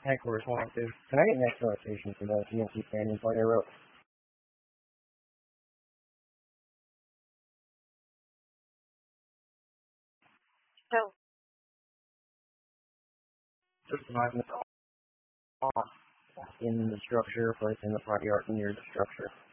Headquarters 102. Can I get next rotation for the GMC Canyon part I wrote? So, System off in the structure, place in the body art near the structure.